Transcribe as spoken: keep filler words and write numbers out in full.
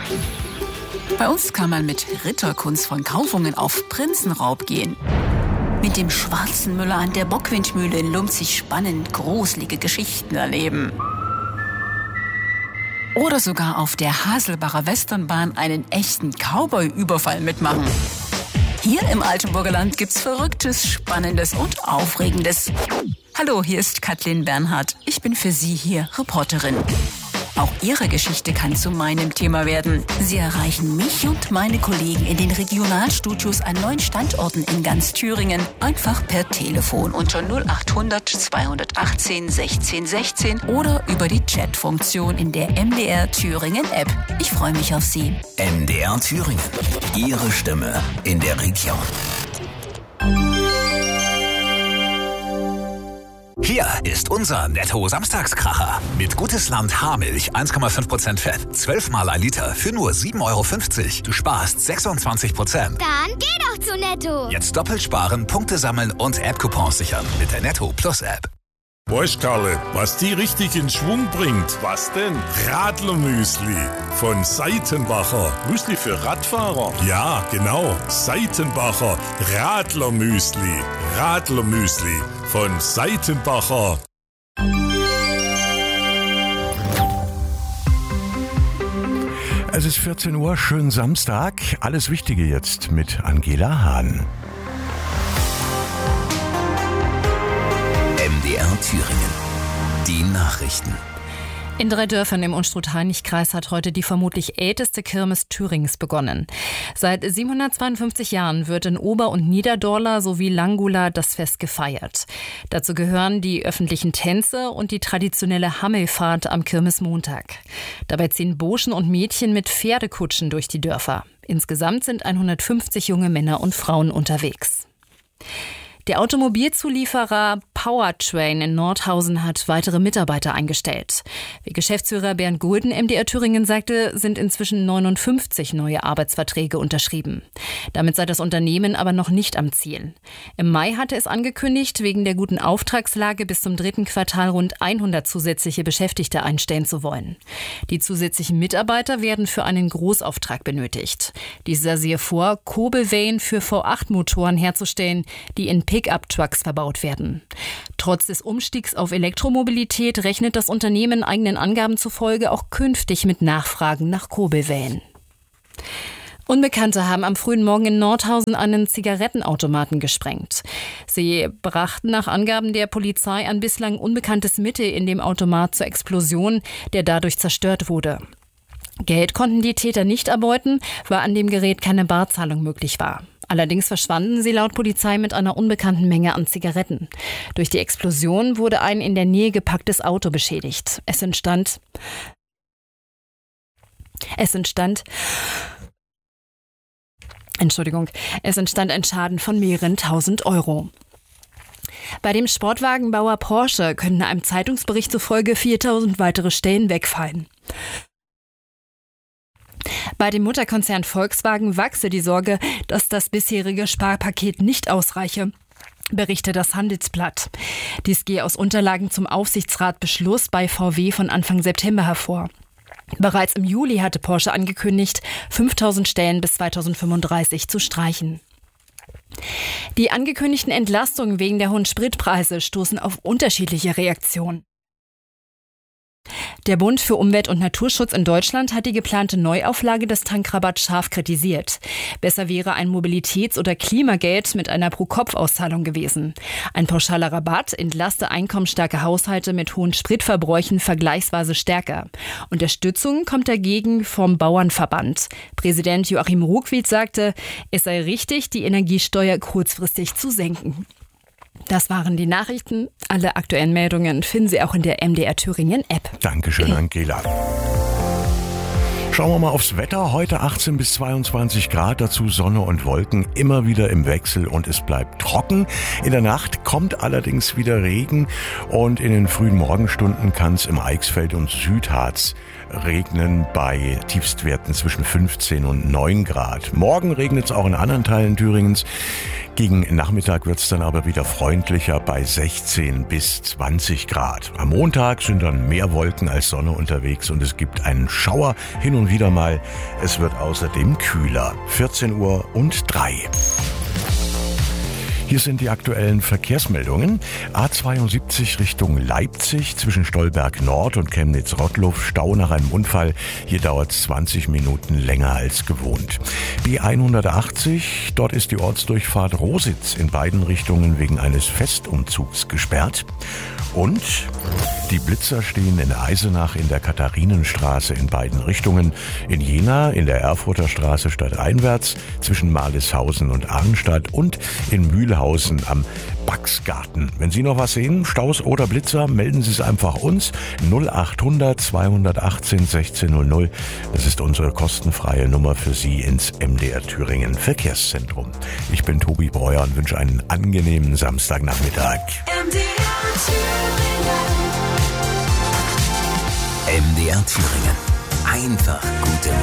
Bei uns kann man mit Ritterkunst von Kaufungen auf Prinzenraub gehen. Mit dem schwarzen Müller an der Bockwindmühle in Lumpzig spannend gruselige Geschichten erleben. Oder sogar auf der Haselbacher Westernbahn einen echten Cowboy-Überfall mitmachen. Hier im Altenburger Land gibt's Verrücktes, Spannendes und Aufregendes. Hallo, hier ist Kathleen Bernhardt. Ich bin für Sie hier Reporterin. Auch Ihre Geschichte kann zu meinem Thema werden. Sie erreichen mich und meine Kollegen in den Regionalstudios an neun Standorten in ganz Thüringen. Einfach per Telefon unter null acht hundert zweihundertachtzehn sechzehn sechzehn oder über die Chatfunktion in der M D R Thüringen App. Ich freue mich auf Sie. M D R Thüringen. Ihre Stimme in der Region. Hier ist unser Netto-Samstagskracher. Mit Gutes-Land Haarmilch eins Komma fünf Prozent Fett, zwölf Mal ein Liter für nur sieben Euro fünfzig. Du sparst sechsundzwanzig Prozent. Dann geh doch zu Netto. Jetzt doppelt sparen, Punkte sammeln und App-Coupons sichern mit der Netto Plus App. Weißt Karle, was die richtig in Schwung bringt? Was denn? Radlermüsli von Seitenbacher. Müsli für Radfahrer? Ja, genau. Seitenbacher Radlermüsli. Radlermüsli von Seitenbacher. Es ist vierzehn Uhr, schönen Samstag. Alles Wichtige jetzt mit Angela Hahn. M D R Thüringen. Die Nachrichten. In drei Dörfern im Unstrut-Hainich-Kreis hat heute die vermutlich älteste Kirmes Thürings begonnen. Seit siebenhundertzweiundfünfzig Jahren wird in Ober- und Niederdorla sowie Langula das Fest gefeiert. Dazu gehören die öffentlichen Tänze und die traditionelle Hammelfahrt am Kirmesmontag. Dabei ziehen Burschen und Mädchen mit Pferdekutschen durch die Dörfer. Insgesamt sind hundertfünfzig junge Männer und Frauen unterwegs. Der Automobilzulieferer Powertrain in Nordhausen hat weitere Mitarbeiter eingestellt. Wie Geschäftsführer Bernd Gulden M D R Thüringen sagte, sind inzwischen neunundfünfzig neue Arbeitsverträge unterschrieben. Damit sei das Unternehmen aber noch nicht am Ziel. Im Mai hatte es angekündigt, wegen der guten Auftragslage bis zum dritten Quartal rund hundert zusätzliche Beschäftigte einstellen zu wollen. Die zusätzlichen Mitarbeiter werden für einen Großauftrag benötigt. Dieser sehe vor, Kurbelwellen für V acht Motoren herzustellen, die in Pickup-Trucks verbaut werden. Trotz des Umstiegs auf Elektromobilität rechnet das Unternehmen eigenen Angaben zufolge auch künftig mit Nachfragen nach Kurbelwellen. Unbekannte haben am frühen Morgen in Nordhausen einen Zigarettenautomaten gesprengt. Sie brachten nach Angaben der Polizei ein bislang unbekanntes Mittel in dem Automat zur Explosion, der dadurch zerstört wurde. Geld konnten die Täter nicht erbeuten, weil an dem Gerät keine Barzahlung möglich war. Allerdings verschwanden sie laut Polizei mit einer unbekannten Menge an Zigaretten. Durch die Explosion wurde ein in der Nähe geparktes Auto beschädigt. Es entstand, es entstand, Entschuldigung, es entstand ein Schaden von mehreren tausend Euro. Bei dem Sportwagenbauer Porsche könnten einem Zeitungsbericht zufolge viertausend weitere Stellen wegfallen. Bei dem Mutterkonzern Volkswagen wachse die Sorge, dass das bisherige Sparpaket nicht ausreiche, berichtet das Handelsblatt. Dies gehe aus Unterlagen zum Aufsichtsratbeschluss bei V W von Anfang September hervor. Bereits im Juli hatte Porsche angekündigt, fünftausend Stellen bis zweitausendfünfunddreißig zu streichen. Die angekündigten Entlastungen wegen der hohen Spritpreise stoßen auf unterschiedliche Reaktionen. Der Bund für Umwelt- und Naturschutz in Deutschland hat die geplante Neuauflage des Tankrabatts scharf kritisiert. Besser wäre ein Mobilitäts- oder Klimageld mit einer Pro-Kopf-Auszahlung gewesen. Ein pauschaler Rabatt entlaste einkommensstarke Haushalte mit hohen Spritverbräuchen vergleichsweise stärker. Unterstützung kommt dagegen vom Bauernverband. Präsident Joachim Ruckwied sagte, es sei richtig, die Energiesteuer kurzfristig zu senken. Das waren die Nachrichten. Alle aktuellen Meldungen finden Sie auch in der M D R Thüringen App. Dankeschön, Angela. Schauen wir mal aufs Wetter. Heute achtzehn bis zweiundzwanzig Grad, dazu Sonne und Wolken, immer wieder im Wechsel und es bleibt trocken. In der Nacht kommt allerdings wieder Regen und in den frühen Morgenstunden kann es im Eichsfeld und Südharz regnen bei Tiefstwerten zwischen fünfzehn und neun Grad. Morgen regnet es auch in anderen Teilen Thüringens. Gegen Nachmittag wird es dann aber wieder freundlicher bei sechzehn bis zwanzig Grad. Am Montag sind dann mehr Wolken als Sonne unterwegs und es gibt einen Schauer hin und wieder mal. Es wird außerdem kühler. vierzehn Uhr und drei. Hier sind die aktuellen Verkehrsmeldungen. A zweiundsiebzig Richtung Leipzig zwischen Stolberg Nord und Chemnitz-Rottluff. Stau nach einem Unfall. Hier dauert es zwanzig Minuten länger als gewohnt. B hundertachtzig, dort ist die Ortsdurchfahrt Rositz in beiden Richtungen wegen eines Festumzugs gesperrt. Und die Blitzer stehen in Eisenach in der Katharinenstraße in beiden Richtungen. In Jena in der Erfurter Straße stadteinwärts zwischen Malishausen und Arnstadt und in Mühlhausen am Baxgarten. Wenn Sie noch was sehen, Staus oder Blitzer, melden Sie es einfach uns. null achthundert zweihundertachtzehn sechzehnhundert. Das ist unsere kostenfreie Nummer für Sie ins M D R Thüringen Verkehrszentrum. Ich bin Tobi Breuer und wünsche einen angenehmen Samstagnachmittag. M D R Thüringen. M D R Thüringen. Einfach gute